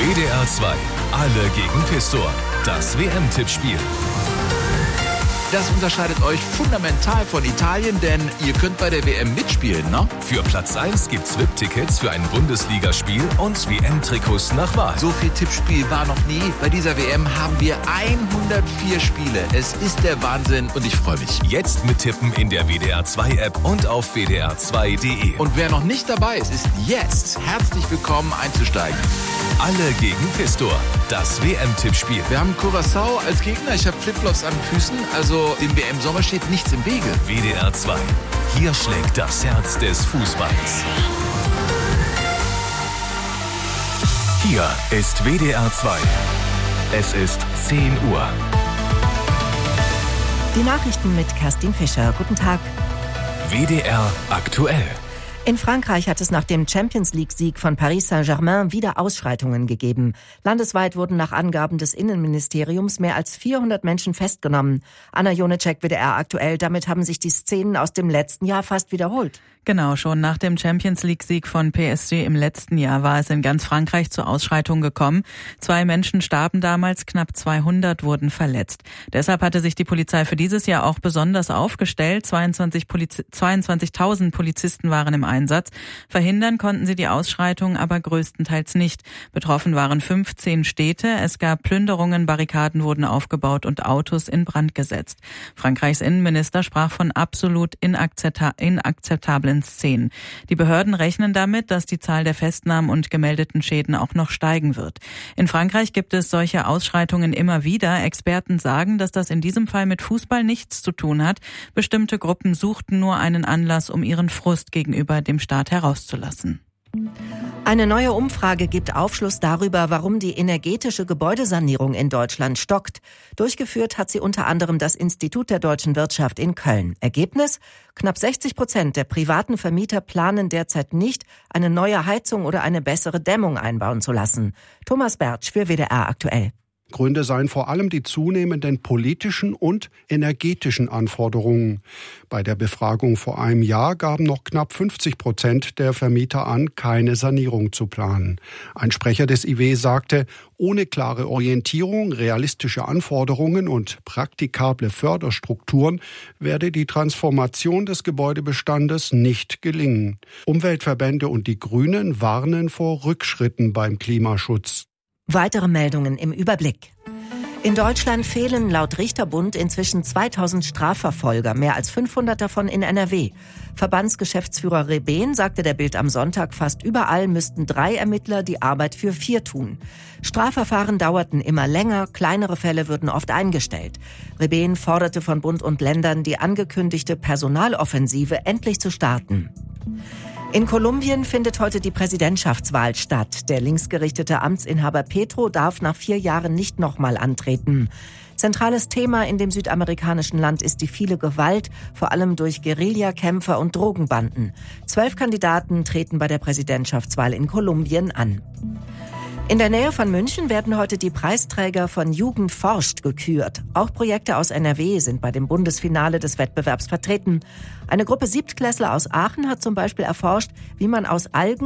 WDR 2, alle gegen Pistor. Das WM-Tippspiel. Das unterscheidet euch fundamental von Italien, denn ihr könnt bei der WM mitspielen, ne? Für Platz 1 gibt's VIP-Tickets für ein Bundesligaspiel und WM-Trikots nach Wahl. So viel Tippspiel war noch nie. Bei dieser WM haben wir 104 Spiele. Es ist der Wahnsinn und ich freue mich. Jetzt mittippen in der WDR 2-App und auf wdr2.de. Und wer noch nicht dabei ist, ist jetzt herzlich willkommen einzusteigen. Alle gegen Pistor. Das WM-Tippspiel. Wir haben Curaçao als Gegner. Ich habe Flipflops an den Füßen, also dem WM-Sommer steht nichts im Wege. WDR 2. Hier schlägt das Herz des Fußballs. Hier ist WDR 2. Es ist 10 Uhr. Die Nachrichten mit Kerstin Fischer. Guten Tag. WDR aktuell. In Frankreich hat es nach dem Champions-League-Sieg von Paris Saint-Germain wieder Ausschreitungen gegeben. Landesweit wurden nach Angaben des Innenministeriums mehr als 400 Menschen festgenommen. Anna Jonecek, WDR aktuell. Damit haben sich die Szenen aus dem letzten Jahr fast wiederholt. Genau, schon nach dem Champions-League-Sieg von PSG im letzten Jahr war es in ganz Frankreich zu Ausschreitungen gekommen. 2 Menschen starben damals, knapp 200 wurden verletzt. Deshalb hatte sich die Polizei für dieses Jahr auch besonders aufgestellt. 22.000 Polizisten waren im Einsatz. Verhindern konnten sie die Ausschreitungen aber größtenteils nicht. Betroffen waren 15 Städte. Es gab Plünderungen, Barrikaden wurden aufgebaut und Autos in Brand gesetzt. Frankreichs Innenminister sprach von absolut inakzeptablen Szenen. Die Behörden rechnen damit, dass die Zahl der Festnahmen und gemeldeten Schäden auch noch steigen wird. In Frankreich gibt es solche Ausschreitungen immer wieder. Experten sagen, dass das in diesem Fall mit Fußball nichts zu tun hat. Bestimmte Gruppen suchten nur einen Anlass, um ihren Frust gegenüber dem Staat herauszulassen. Eine neue Umfrage gibt Aufschluss darüber, warum die energetische Gebäudesanierung in Deutschland stockt. Durchgeführt hat sie unter anderem das Institut der deutschen Wirtschaft in Köln. Ergebnis? Knapp 60% der privaten Vermieter planen derzeit nicht, eine neue Heizung oder eine bessere Dämmung einbauen zu lassen. Thomas Bertsch für WDR aktuell. Gründe seien vor allem die zunehmenden politischen und energetischen Anforderungen. Bei der Befragung vor einem Jahr gaben noch knapp 50% der Vermieter an, keine Sanierung zu planen. Ein Sprecher des IW sagte, ohne klare Orientierung, realistische Anforderungen und praktikable Förderstrukturen werde die Transformation des Gebäudebestandes nicht gelingen. Umweltverbände und die Grünen warnen vor Rückschritten beim Klimaschutz. Weitere Meldungen im Überblick. In Deutschland fehlen laut Richterbund inzwischen 2000 Strafverfolger, mehr als 500 davon in NRW. Verbandsgeschäftsführer Rebehn sagte der Bild am Sonntag, fast überall müssten 3 Ermittler die Arbeit für 4 tun. Strafverfahren dauerten immer länger, kleinere Fälle würden oft eingestellt. Rebehn forderte von Bund und Ländern, die angekündigte Personaloffensive endlich zu starten. In Kolumbien findet heute die Präsidentschaftswahl statt. Der linksgerichtete Amtsinhaber Petro darf nach 4 Jahren nicht nochmal antreten. Zentrales Thema in dem südamerikanischen Land ist die viele Gewalt, vor allem durch Guerillakämpfer und Drogenbanden. 12 Kandidaten treten bei der Präsidentschaftswahl in Kolumbien an. In der Nähe von München werden heute die Preisträger von Jugend forscht gekürt. Auch Projekte aus NRW sind bei dem Bundesfinale des Wettbewerbs vertreten. Eine Gruppe Siebtklässler aus Aachen hat zum Beispiel erforscht, wie man aus Algen